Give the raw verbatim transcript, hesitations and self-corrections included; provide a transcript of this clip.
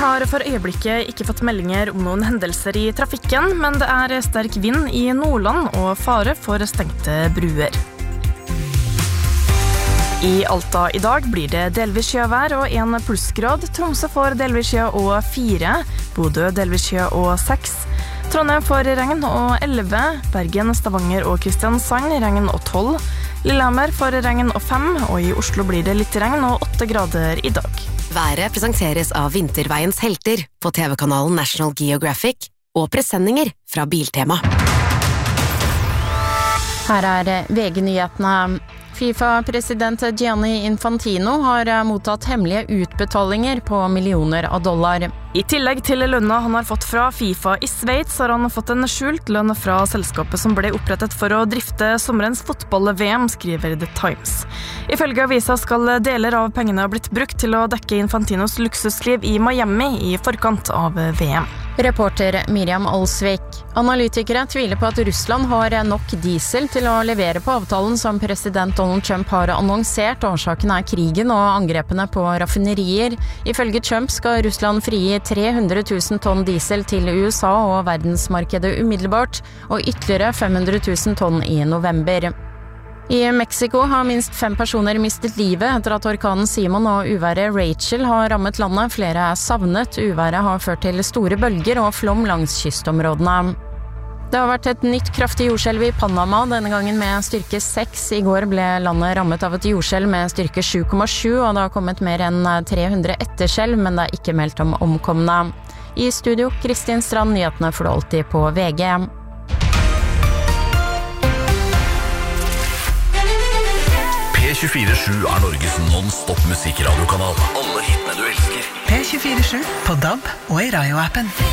har for øyeblikket ikke fått meldinger om noen hendelser i trafikken, men det er sterk vind i Nordland og fare for stengte bruer. I Alta i dag blir det delvis sjøvær og en plussgrad. Tromsø får delvis sjø og fire, Bodø delvis sjø og seks, Trondheim får regn og elleve, Bergen, Stavanger og Kristiansand regn og tolv, Lillehammer får regn og fem, og i Oslo blir det litt regn og åtte grader i dag. Været presenteres av Vinterveiens helter på T V-kanalen National Geographic og presenninger fra Biltema. Her er V G-nyhetene. FIFA-president Gianni Infantino har mottatt hemmelige utbetalinger på millioner av dollar. I tillegg til lønna han har fått fra FIFA i Sveits, har han fått en skjult lønn fra selskapet som ble opprettet for å drifte sommerens fotball-V M, skriver The Times. Ifølge avisa skal deler av pengene ha blitt brukt til å dekke Infantinos luksusliv i Miami i forkant av V M. Reporter Miriam Alsvik. Analytikere tviler på at Russland har nok diesel til å levere på avtalen som president Donald Trump har annonsert. Årsaken er krigen og angrepene på raffinerier. Ifølge Trump skal Russland frigi tre hundre tusen tonn diesel til U S A og verdensmarkedet umiddelbart, og ytterligere fem hundre tusen tonn i november. I Mexico har minst fem personer mistet livet etter at orkanen Simon og uværet Rachel har rammet landet. Flere er savnet. Uværet har ført til store bølger og flom langs kystområdene. Det har vært et nytt kraftig jordskjelv i Panama, denne gangen med styrke seks. I går ble landet rammet av et jordskjelv med styrke sju komma sju, og det har kommet mer enn tre hundre etterskjelv, men det er ikke meldt om omkomne. I studio, Kristin Strand, nyhetene får du alltid på V G. P tjuefire sju er Norges non-stop musikradiokanal. Alle hitene du elsker. P tjuefire sju på D A B og i Radio-appen.